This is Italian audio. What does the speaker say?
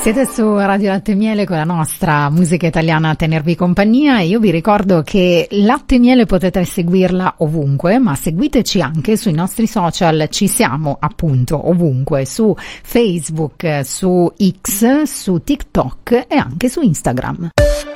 Siete su Radio Latte e Miele con la nostra musica italiana a tenervi compagnia e io vi ricordo che Latte e Miele potete seguirla ovunque, ma seguiteci anche sui nostri social, ci siamo appunto ovunque, su Facebook, su X, su TikTok e anche su Instagram.